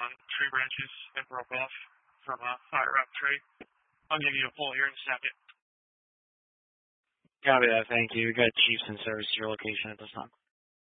on tree branches that broke off from a fire up tree. I'll give you a pull here in a second. Copy that, thank you. We got Chiefs in service to your location at this time.